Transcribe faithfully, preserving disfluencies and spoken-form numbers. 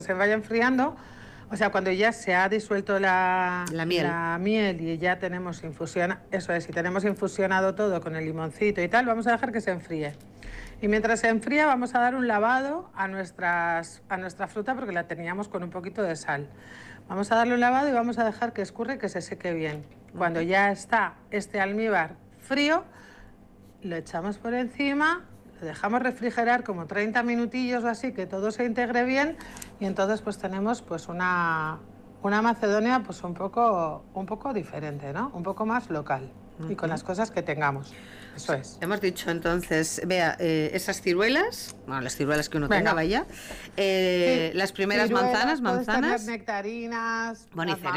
se vaya enfriando, o sea, cuando ya se ha disuelto la, la, miel. la miel y ya tenemos infusión, eso es, si tenemos infusionado todo con el limoncito y tal, vamos a dejar que se enfríe. Y mientras se enfría vamos a dar un lavado a, nuestras, a nuestra fruta porque la teníamos con un poquito de sal. Vamos a darle un lavado y vamos a dejar que escurra y que se seque bien. Cuando ya está este almíbar frío, lo echamos por encima, lo dejamos refrigerar como treinta minutillos o así, que todo se integre bien, y entonces pues tenemos pues una, una Macedonia pues un poco, un poco diferente, ¿no? Un poco más local, uh-huh. y con las cosas que tengamos. Eso es. Hemos dicho entonces, vea, eh, esas ciruelas, bueno, las ciruelas que uno Venga. tenga, vaya, eh, sí. las primeras ciruelas, manzanas, manzanas. Nectarinas, bueno, y